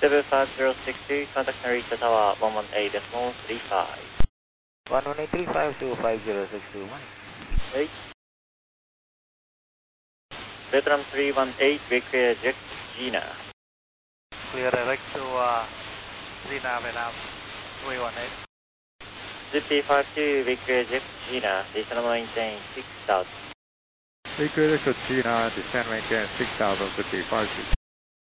75062, contact Narita Tower 118.35. 118.35 to 5062, Mike. 8. Vietnam 318, we clear Jack Gina. Clear direct to Gina, Vietnam 318. ZP52, we clear Jack Gina, descend maintain 6000. We clear Jack Gina, descend maintain 6000, ZP52.